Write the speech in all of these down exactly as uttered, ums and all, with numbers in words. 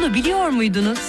Bunu biliyor muydunuz?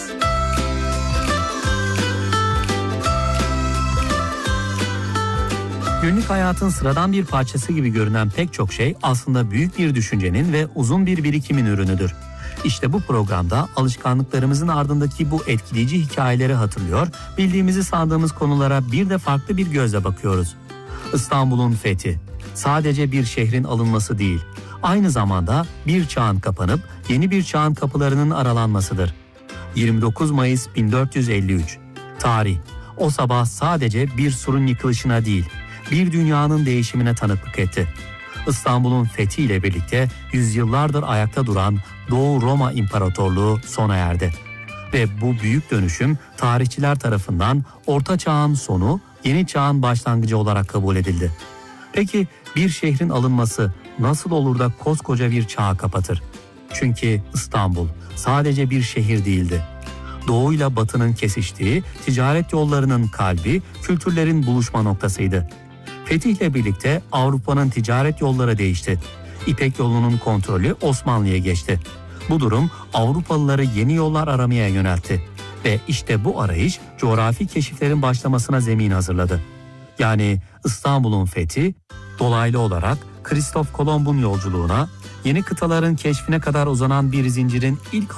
Günlük hayatın sıradan bir parçası gibi görünen pek çok şey aslında büyük bir düşüncenin ve uzun bir birikimin ürünüdür. İşte bu programda alışkanlıklarımızın ardındaki bu etkileyici hikayeleri hatırlıyor, bildiğimizi sandığımız konulara bir de farklı bir gözle bakıyoruz. İstanbul'un fethi sadece bir şehrin alınması değil, aynı zamanda bir çağın kapanıp yeni bir çağın kapılarının aralanmasıdır. yirmi dokuz Mayıs bin dört yüz elli üç. Tarih, o sabah sadece bir surun yıkılışına değil, bir dünyanın değişimine tanıklık etti. İstanbul'un fethiyle birlikte yüzyıllardır ayakta duran Doğu Roma İmparatorluğu sona erdi. Ve bu büyük dönüşüm tarihçiler tarafından Orta Çağ'ın sonu, Yeni Çağ'ın başlangıcı olarak kabul edildi. Peki bir şehrin alınması nasıl olur da koskoca bir çağı kapatır? Çünkü İstanbul sadece bir şehir değildi. Doğuyla batının kesiştiği, ticaret yollarının kalbi, kültürlerin buluşma noktasıydı. Fetihle birlikte Avrupa'nın ticaret yolları değişti. İpek yolunun kontrolü Osmanlı'ya geçti. Bu durum Avrupalıları yeni yollar aramaya yöneltti. Ve işte bu arayış coğrafi keşiflerin başlamasına zemin hazırladı. Yani İstanbul'un fethi dolaylı olarak Kristof Kolomb'un yolculuğuna, yeni kıtaların keşfine kadar uzanan bir zincirin ilk